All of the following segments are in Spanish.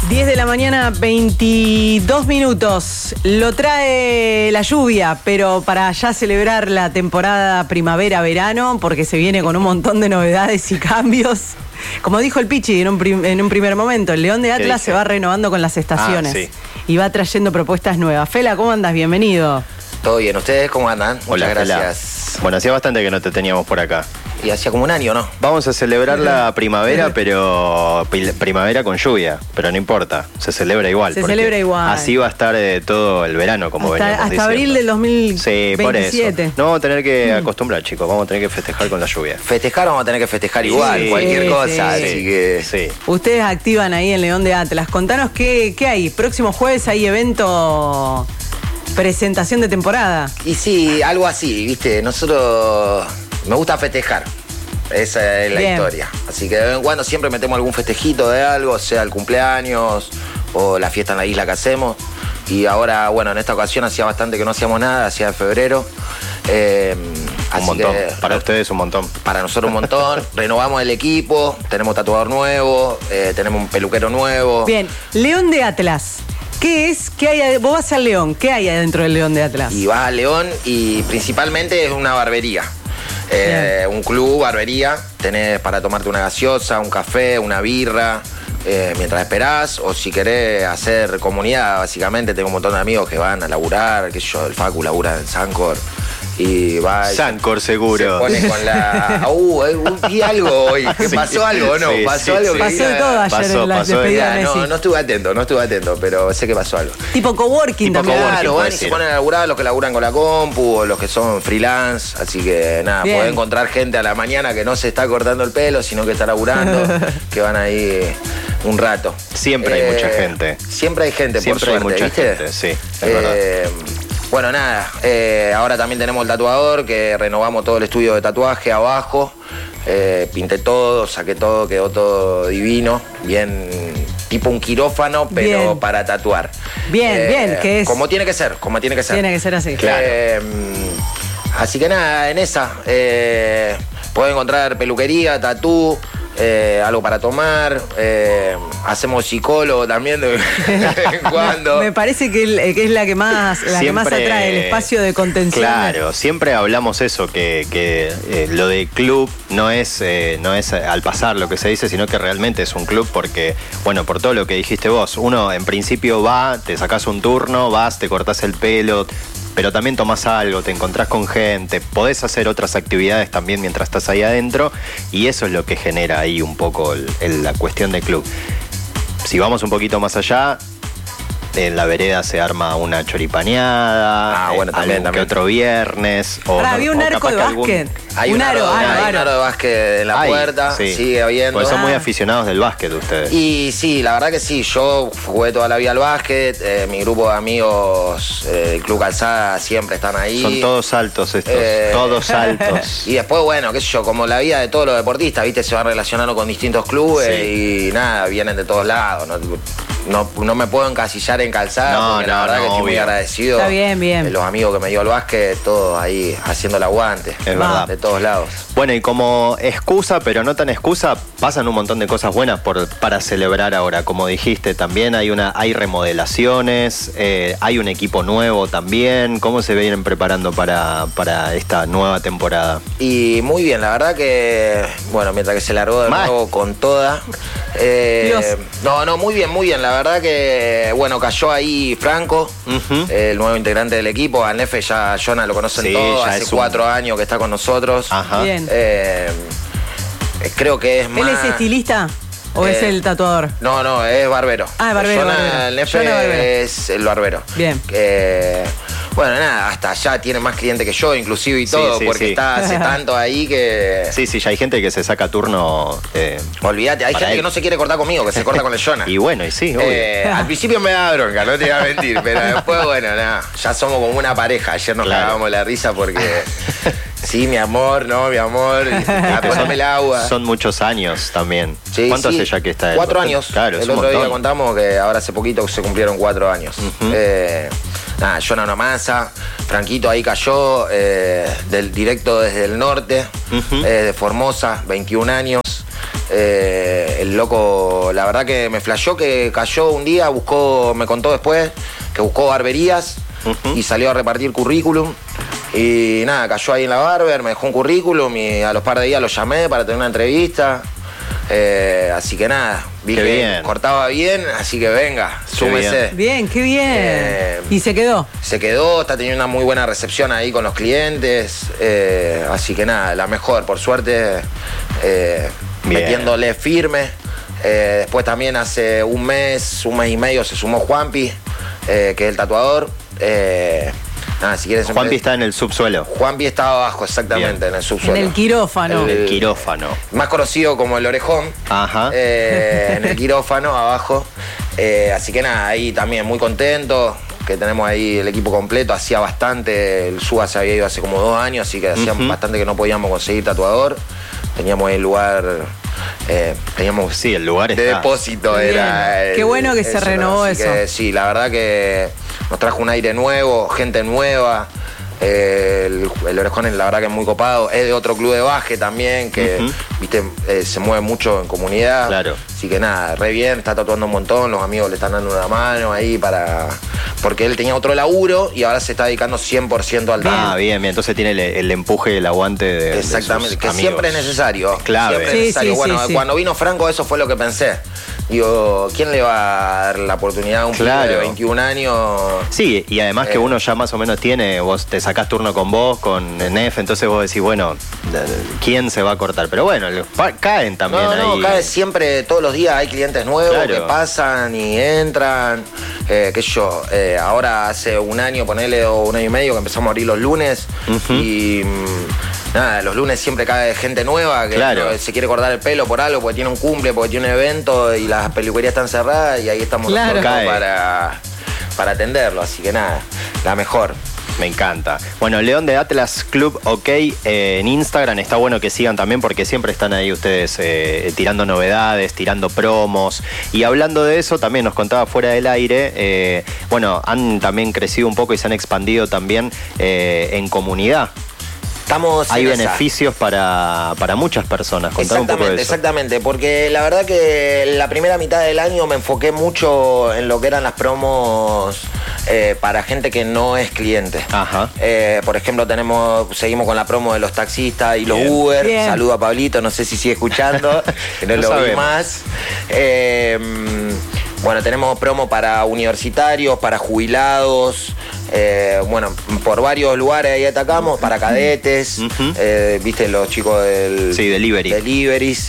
10 de la mañana, 22 minutos. Lo trae la lluvia, pero para ya celebrar la temporada primavera-verano, porque se viene con un montón de novedades y cambios. Como dijo el Pichi en un primer momento, el León de Atlas se va renovando con las estaciones. Sí. Y va trayendo propuestas nuevas. Fela, ¿cómo andas? Bienvenido. Todo bien, ¿ustedes cómo andan? Hola, muchas gracias. Fela. Bueno, hacía bastante que no te teníamos por acá. Y hacía como un año, ¿no? Vamos a celebrar la primavera, pero primavera con lluvia, pero no importa, se celebra igual. Se celebra igual. Así va a estar todo el verano, como veníamos hasta diciendo. abril del 2027. Sí, por eso. No vamos a tener que acostumbrar, chicos, vamos a tener que festejar con la lluvia. Festejar vamos a tener que festejar igual, cualquier cosa, sí. así que... Sí. Ustedes activan ahí en León de Atlas. Contanos qué hay. Próximo jueves hay evento... presentación de temporada. Y sí, algo así, ¿viste? Nosotros me gusta festejar. Esa es la historia. Así que de vez en cuando siempre metemos algún festejito de algo, sea el cumpleaños o la fiesta en la isla que hacemos. Y ahora, bueno, en esta ocasión hacía bastante que no hacíamos nada, hacía febrero. Un montón. Para ustedes un montón. Para nosotros un montón. Renovamos el equipo, tenemos tatuador nuevo, tenemos un peluquero nuevo. Bien, León de Atlas. ¿Qué es? ¿Qué hay? Vos vas al León. ¿Qué hay adentro del León de Atlas? Y vas al León y principalmente es una barbería. Un club, barbería. Tenés para tomarte una gaseosa, un café, una birra, mientras esperás. O si querés hacer comunidad, básicamente. Tengo un montón de amigos que van a laburar, qué sé yo, el Facu labura en Sancor. Y va. Sancor seguro. Se pone con la. Vi algo hoy. ¿Que pasó algo o no? Sí, pasó algo. Sí. Pasó de todo ayer en la despedida de Messi. No estuve atento, pero sé que pasó algo. Tipo coworking también. Claro, van y se ponen a laburar los que laburan con la compu o los que son freelance. Así que nada, Bien. podés encontrar gente a la mañana que no se está cortando el pelo, sino que está laburando, que van ahí un rato. Siempre hay mucha gente. Siempre hay gente, Siempre por hay suerte, mucha ¿viste? gente, sí, es verdad. Bueno, nada, ahora también tenemos el tatuador, que renovamos todo el estudio de tatuaje abajo. Pinté todo, saqué todo, quedó todo divino. Bien, tipo un quirófano, pero Bien. para tatuar. Bien, que es... Como tiene que ser, Tiene que ser así. Claro. Así que nada, en esa. Pueden encontrar peluquería, tatú. Algo para tomar, hacemos psicólogo también de vez en cuando. Me parece que es la que más atrae, el espacio de contención. Claro, siempre hablamos eso, que lo de club no es al pasar lo que se dice, sino que realmente es un club porque, bueno, por todo lo que dijiste vos, uno en principio va, te sacás un turno, vas, te cortás el pelo, pero también tomás algo, te encontrás con gente, podés hacer otras actividades también mientras estás ahí adentro, y eso es lo que genera ahí un poco la cuestión del club. Si vamos un poquito más allá, en la vereda se arma una choripaneada, bueno, también. que otro viernes. Había un arco de básquet. Hay un aro de básquet en la puerta, sí. sigue habiendo. Porque son muy aficionados del básquet ustedes. Y sí, la verdad que sí, yo jugué toda la vida al básquet, mi grupo de amigos del Club Calzada siempre están ahí. Son todos altos estos, todos altos. Y después, bueno, qué sé yo, como la vida de todos los deportistas, viste, se van relacionando con distintos clubes y nada, vienen de todos lados. No me puedo encasillar en Calzada, porque la verdad que estoy muy agradecido. Está bien. De los amigos que me dio el básquet, todos ahí haciendo el aguante. Es verdad. De todos lados. Bueno, y como excusa, pero no tan excusa, pasan un montón de cosas buenas para celebrar ahora. Como dijiste, también hay remodelaciones, hay un equipo nuevo también. ¿Cómo se vienen preparando para esta nueva temporada? Y muy bien, la verdad que, bueno, mientras que se largó de nuevo con toda. Muy bien. La verdad que, bueno, cayó ahí Franco, el nuevo integrante del equipo. Al Nefe ya Jonah lo conocen todos, hace 4 años que está con nosotros. Ajá. Bien. Creo que es más... ¿Él es estilista o es el tatuador? No, es barbero. Ah, es barbero. El Nefe es el barbero. Bien. Bueno, nada, hasta allá tiene más clientes que yo, inclusive y todo, porque está hace tanto ahí que... Sí, ya hay gente que se saca turno. Olvídate, hay gente que no se quiere cortar conmigo, que se corta con el Jonah. Y bueno, y sí, obvio. Al principio me da bronca, no te voy a mentir, pero después, bueno, nada, ya somos como una pareja. Ayer nos cagábamos la risa porque... Sí, mi amor, poneme el agua. Son muchos años también. Sí, ¿Cuánto hace ya que está? 4 años. Claro, el otro día contamos que ahora hace poquito se cumplieron 4 años. Jonah Nomasa, Franquito ahí cayó, directo desde el norte, de Formosa, 21 años. El loco, la verdad que me flasheó que cayó un día, me contó después que buscó barberías y salió a repartir currículum. Y nada, cayó ahí en la barber, me dejó un currículum y a los par de días lo llamé para tener una entrevista. Así que nada, vi que cortaba bien, así que venga, súmese. Bien, qué bien. ¿Y se quedó? Se quedó, está teniendo una muy buena recepción ahí con los clientes. Así que nada, la mejor, por suerte, metiéndole firme. Después también hace un mes y medio se sumó Juanpi, que es el tatuador. Nada, si quieres, Juanpi está en el subsuelo. Juanpi está abajo, exactamente, en el subsuelo. En el quirófano. El quirófano. Más conocido como el orejón. Ajá. En el quirófano, abajo. Así que nada, ahí también muy contento. Que tenemos ahí el equipo completo. Hacía bastante, el SUA se había ido hace como 2 años, así que hacía bastante que no podíamos conseguir tatuador. Teníamos el lugar. Teníamos el lugar de depósito. Qué bueno que se renovó eso. Que, sí, la verdad que nos trajo un aire nuevo, gente nueva. El orejón, la verdad que es muy copado. Es de otro club de baje también, que viste, se mueve mucho en comunidad. Claro. Así que nada, re bien, está tatuando un montón, los amigos le están dando una mano ahí porque él tenía otro laburo y ahora se está dedicando 100% al tatu. Ah, bien, entonces tiene el empuje y el aguante de exactamente, sus que amigos. Siempre es necesario. Es clave. Siempre es necesario. Sí, bueno, sí. Cuando vino Franco eso fue lo que pensé. Digo, ¿quién le va a dar la oportunidad a un pibe de 21 años? Sí, y además que uno ya más o menos tiene, vos te sacás turno con vos, con Nef, entonces vos decís, bueno, ¿quién se va a cortar? Pero bueno, caen también ahí. No, cae siempre, todos los días hay clientes nuevos que pasan y entran. Qué sé yo, ahora hace un año, ponele, o 1 año y medio que empezamos a abrir los lunes y... Nada, los lunes siempre cae gente nueva que se quiere cortar el pelo por algo, porque tiene un cumple, porque tiene un evento y las peluquerías están cerradas y ahí estamos nosotros para atenderlo. Así que nada, la mejor. Me encanta. Bueno, León de Atlas Club OK en Instagram. Está bueno que sigan también porque siempre están ahí ustedes tirando novedades, tirando promos. Y hablando de eso, también nos contaba fuera del aire, bueno, han también crecido un poco y se han expandido también en comunidad. Hay beneficios para muchas personas. Contame un poco de eso. Exactamente, porque la verdad que la primera mitad del año me enfoqué mucho en lo que eran las promos para gente que no es cliente. Ajá. Por ejemplo, seguimos con la promo de los taxistas y los Uber. Bien. Saludo a Pablito, no sé si sigue escuchando, que no lo vi más. Bueno, tenemos promo para universitarios, para jubilados. Bueno, por varios lugares ahí atacamos, para cadetes, viste, los chicos deliveries.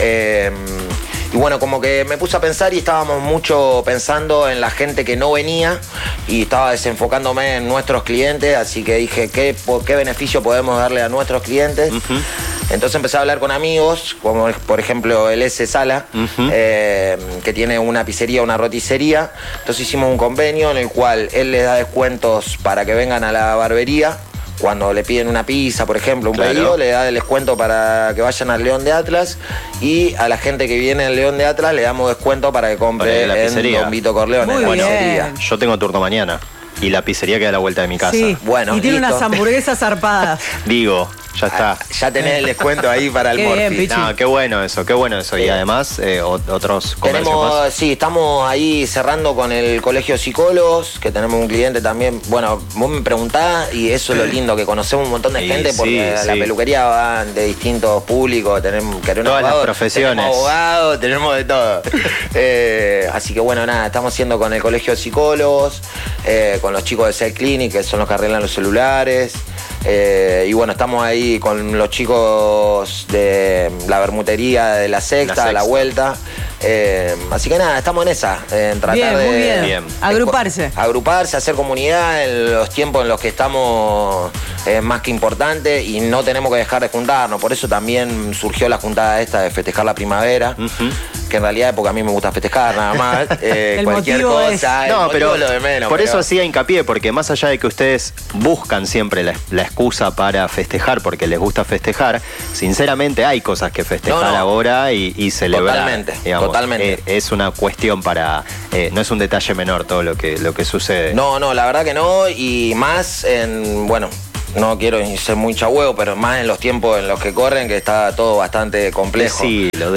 Y bueno, como que me puse a pensar y estábamos mucho pensando en la gente que no venía y estaba desenfocándome en nuestros clientes, así que dije, ¿qué beneficio podemos darle a nuestros clientes? Entonces empecé a hablar con amigos, como por ejemplo el S. Sala, que tiene una pizzería, una roticería. Entonces hicimos un convenio en el cual él les da descuentos para que vengan a la barbería. Cuando le piden una pizza, por ejemplo, un pedido, le da el descuento para que vayan al León de Atlas. Y a la gente que viene al León de Atlas le damos descuento para que compre en Don Vito Corleone, en la pizzería. Yo tengo turno mañana. Y la pizzería queda a la vuelta de mi casa. Sí, bueno, y tiene unas hamburguesas zarpadas. Digo, ya está. Ya tenés el descuento ahí para el Morphy. No, qué bueno eso. Y además, otros comercios más. Sí, estamos ahí cerrando con el Colegio de Psicólogos, que tenemos un cliente también. Bueno, vos me preguntás, y eso es lo lindo, que conocemos un montón de gente, porque a la peluquería van de distintos públicos, tenemos todas las profesiones. Tenemos abogados, tenemos de todo. Así que bueno, nada, estamos haciendo con el Colegio de Psicólogos, con los chicos de Cell Clinic, que son los que arreglan los celulares. Y bueno, estamos ahí con los chicos de la bermutería de la Sexta, la Vuelta. Así que nada, estamos en esa, en tratar muy bien. Agruparse, hacer comunidad en los tiempos en los que estamos, más que importante, y no tenemos que dejar de juntarnos. Por eso también surgió la juntada esta de festejar la primavera. Que en realidad es porque a mí me gusta festejar nada más. Cualquier cosa. No, pero lo de menos. Por eso hacía hincapié, porque más allá de que ustedes buscan siempre la excusa para festejar, porque les gusta festejar, sinceramente hay cosas que festejar ahora y celebrar. Totalmente. Es una cuestión para... no es un detalle menor todo lo que sucede. No, la verdad que no, y más en no quiero ser muy chahuevo, pero más en los tiempos en los que corren, que está todo bastante complejo. Decilo.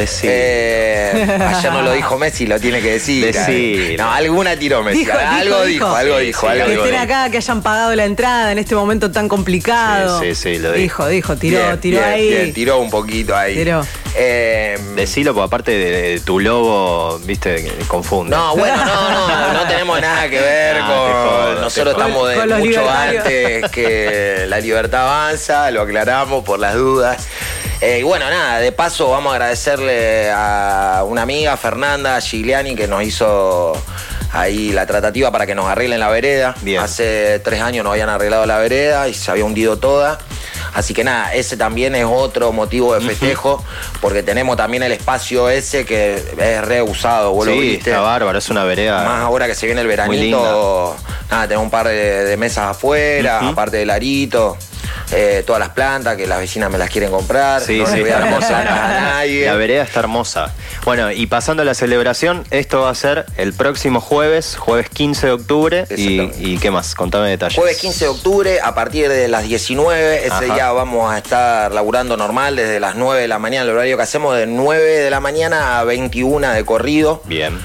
Ayer no lo dijo Messi, lo tiene que decir. Decilo. No, alguna tiró Messi. Algo dijo. Que estén acá, que hayan pagado la entrada en este momento tan complicado. Sí, lo dijo. Tiró bien, ahí. Bien, tiró un poquito ahí. Decilo, porque aparte de tu logo, viste, confunde. No, bueno, no tenemos nada que ver con... Nosotros estamos de mucho antes que la Libertad Avanza, lo aclaramos por las dudas. Y bueno, nada, de paso vamos a agradecerle a una amiga, Fernanda Gigliani, que nos hizo ahí la tratativa para que nos arreglen la vereda. Bien. Hace 3 años nos habían arreglado la vereda y se había hundido toda. Así que nada, ese también es otro motivo de festejo, porque tenemos también el espacio ese que es reusado, vos lo viste. Está bárbaro, es una vereda. Más ahora que se viene el veranito, nada, tenemos un par de mesas afuera, aparte del arito. Todas las plantas que las vecinas me las quieren comprar. Sí, no sí, le voy a está dar hermosa. plantas a nadie. La vereda está hermosa. Bueno, y pasando a la celebración, esto va a ser el próximo jueves 15 de octubre. ¿Y qué más? Contame detalles. Jueves 15 de octubre, a partir de las 19, ese día vamos a estar laburando normal desde las 9 de la mañana, el horario que hacemos de 9 de la mañana a 21 de corrido. Bien.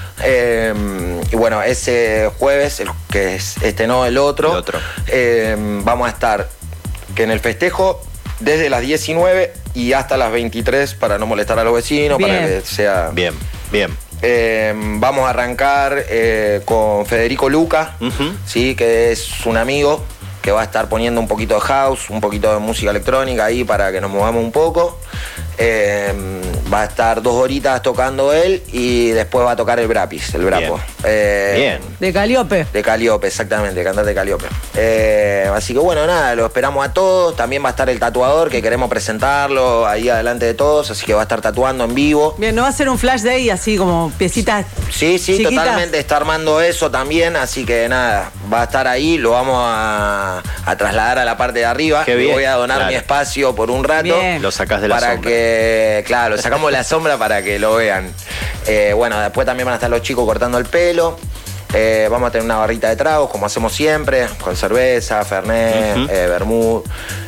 Y bueno, ese jueves, que es no el otro. Vamos a estar que en el festejo desde las 19 y hasta las 23 para no molestar a los vecinos, para que sea... Bien. Vamos a arrancar con Federico Luca, ¿sí? Que es un amigo que va a estar poniendo un poquito de house, un poquito de música electrónica ahí para que nos movamos un poco. Va a estar 2 horitas tocando él y después va a tocar el Brapis, el Brapo. Bien. De Caliope. De Caliope, exactamente, cantante de Caliope. Así que bueno, nada, lo esperamos a todos. También va a estar el tatuador, que queremos presentarlo ahí adelante de todos, así que va a estar tatuando en vivo. Bien, ¿no va a ser un flash day así como piecitas? Sí, chiquitas? Totalmente, está armando eso también, así que nada, va a estar ahí, lo vamos a trasladar a la parte de arriba. Qué bien, voy a donar mi espacio por un rato. Bien. Lo sacás de la para sombra. Lo sacamos de la sombra para que lo vean. Bueno, después también van a estar los chicos cortando el pelo. Vamos a tener una barrita de tragos, como hacemos siempre, con cerveza, fernet, vermut,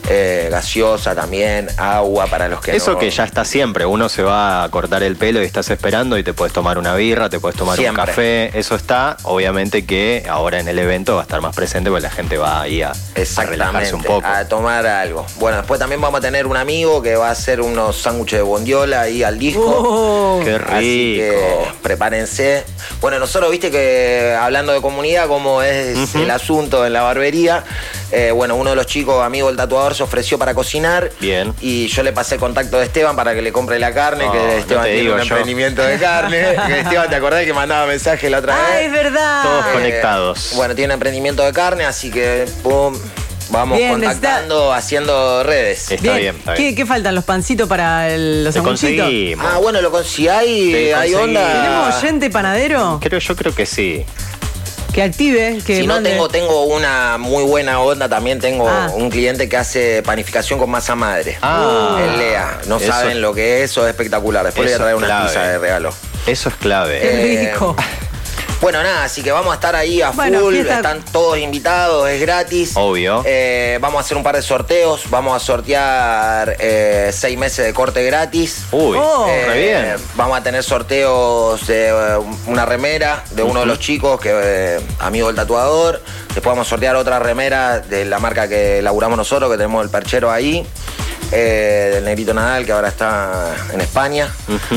gaseosa también, agua para los que Eso no... que ya está siempre, uno se va a cortar el pelo y estás esperando y te puedes tomar una birra, te puedes tomar un café, eso está, obviamente que ahora en el evento va a estar más presente porque la gente va ahí a relajarse un poco. A tomar algo. Bueno, después también vamos a tener un amigo que va a hacer unos sándwiches de bondiola ahí al disco. ¡Qué rico! Así que prepárense. Bueno, nosotros, viste que hablando de comunidad, como es el asunto en la barbería, bueno, uno de los chicos, amigo del tatuador, se ofreció para cocinar. Bien. Y yo le pasé el contacto de Esteban para que le compre la carne, que Esteban tiene un emprendimiento de carne. Que Esteban, ¿te acordás que mandaba mensaje la otra vez? Ah, es verdad. Todos conectados. Bueno, tiene un emprendimiento de carne, así que pum, vamos bien, contactando, haciendo redes. Está bien. ¿Qué faltan? ¿Los pancitos para los Te sanguchitos? conseguimos. Ah, bueno, si hay onda. ¿Tenemos oyente panadero? Yo creo que sí. Que active, que si mande. no, tengo una muy buena onda. También tengo un cliente que hace panificación con masa madre. El Lea. No eso, saben lo que es, eso es espectacular. Después le voy a traer una pizza de regalo. Eso es clave. Qué rico. Bueno, nada, así que vamos a estar ahí a Bueno, full, fiesta. están todos invitados, es gratis. Obvio. Vamos a hacer un par de sorteos, vamos a sortear 6 meses de corte gratis. Uy, re bien. Vamos a tener sorteos de una remera de uno de los chicos, que amigo del tatuador. Después vamos a sortear otra remera de la marca que laburamos nosotros, que tenemos el perchero ahí. Del Negrito Nadal, que ahora está en España.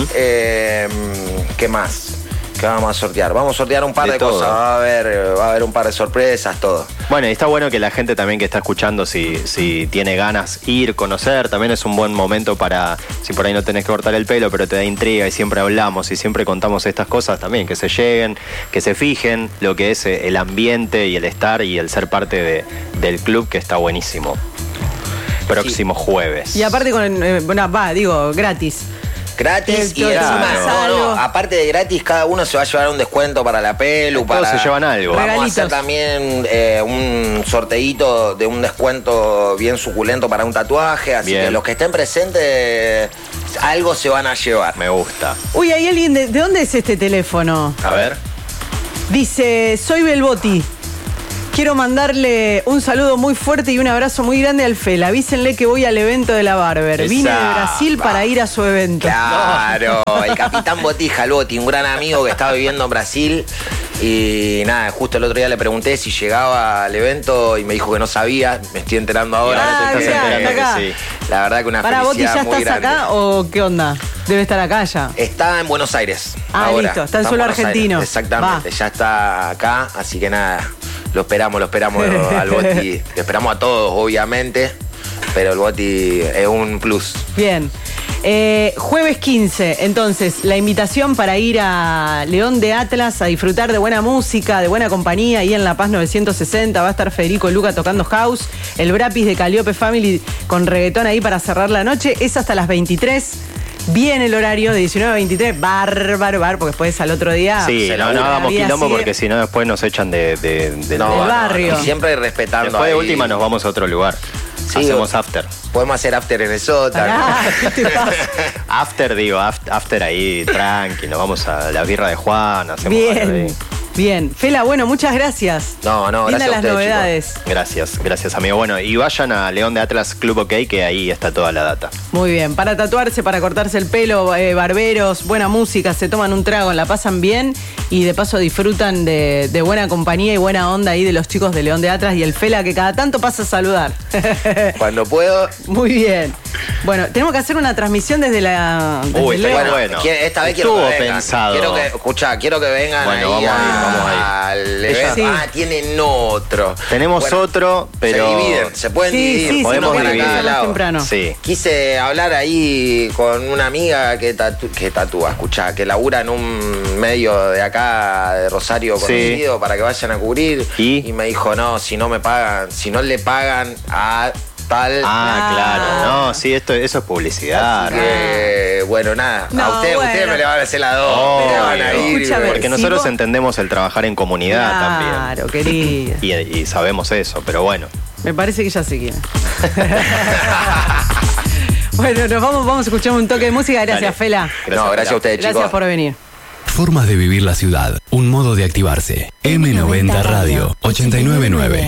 ¿Qué más? ¿Qué vamos a sortear? Vamos a sortear un par de cosas. Va a haber un par de sorpresas, todo. Bueno, y está bueno que la gente también que está escuchando, si tiene ganas ir, conocer, también es un buen momento para, si por ahí no tenés que cortar el pelo, pero te da intriga y siempre hablamos y siempre contamos estas cosas también, que se lleguen, que se fijen lo que es el ambiente y el estar y el ser parte del club, que está buenísimo. Próximo jueves. Y aparte gratis. Gratis y encima aparte de gratis, cada uno se va a llevar un descuento para la pelu. Todos se llevan algo. Vamos Regalitos. a hacer también un sorteíto de un descuento bien suculento para un tatuaje. Así que los que estén presentes, algo se van a llevar. Me gusta. Uy, hay alguien ¿de dónde es este teléfono? A ver. Dice, soy Belbotti. quiero mandarle un saludo muy fuerte y un abrazo muy grande al Fela. Avísenle que voy al evento de la Barber. Vine de Brasil para ir a su evento. Claro, el capitán Botija, el Boti, un gran amigo que estaba viviendo en Brasil. Y nada, justo el otro día le pregunté si llegaba al evento y me dijo que no sabía. Me estoy enterando ahora. Ah, te estás mirá, enterando está acá. que sí. La verdad que una Para Boti, felicidad ¿ya muy estás grande. acá o qué onda? Debe estar acá ya. Está en Buenos Aires. Ah, ahora. listo, está en suelo Buenos Aires. argentino. Exactamente, Va. ya está acá, así que nada, lo esperamos al Boti. Lo esperamos a todos, obviamente, pero el Boti es un plus. Bien. Jueves 15, entonces, la invitación para ir a León de Atlas a disfrutar de buena música, de buena compañía, ahí en La Paz 960, va a estar Federico Luca tocando house, el Brapis de Calliope Family con reggaetón ahí para cerrar la noche, es hasta las 23. Bien el horario de 19 a 23, bárbaro, porque después al otro día... Sí, no hagamos vida quilombo sigue. porque si no después nos echan del barrio. Y siempre respetando. Después de ahí. última nos vamos a otro lugar. Sí, Hacemos after. Podemos hacer after en el sótano. Pará, ¿qué te pasa? After ahí, tranqui, nos vamos a la birra de Juan, hacemos algo ahí. Bien. Fela, bueno, muchas gracias. No, Lindas gracias a las ustedes, novedades. Gracias amigo. Bueno, y vayan a León de Atlas Club OK, que ahí está toda la data. Muy bien, para tatuarse, para cortarse el pelo, barberos, buena música, se toman un trago, la pasan bien y de paso disfrutan de buena compañía y buena onda ahí de los chicos de León de Atlas y el Fela que cada tanto pasa a saludar. Cuando puedo. Muy bien. Bueno, tenemos que hacer una transmisión desde la... desde Uy, León. bueno. Esta vez quiero Estuvo que vengan. pensado. Quiero que vengan Bueno, ahí vamos a ir. al Ella- evento. Sí. Ah, tienen otro. Tenemos Bueno, otro, pero... Se dividen, se pueden Sí, dividir. sí, podemos sí, uno para dividir. cada más lado. temprano. Sí. Quise hablar ahí con una amiga que tatúa, escuchá, que labura en un medio de acá, de Rosario Sí. conocido, para que vayan a cubrir. ¿Y? me dijo, no, si no me pagan, si no le pagan a tal... Ah, claro. No, sí, eso es publicidad. Así que, bueno, nada, No, a ustedes bueno. me le van a hacer la dos. Obvio. Me van a ir. Escúchame, Porque si nosotros vos- entendemos el trabajar en comunidad Claro, querida. también. Y sabemos eso, pero bueno. Me parece que ya se quiere. Bueno, nos vamos a escuchar un toque de música. Gracias, Dale. Fela. No, gracias a ustedes, chicos. Gracias por venir. Formas de vivir la ciudad. Un modo de activarse. M90 Radio 899.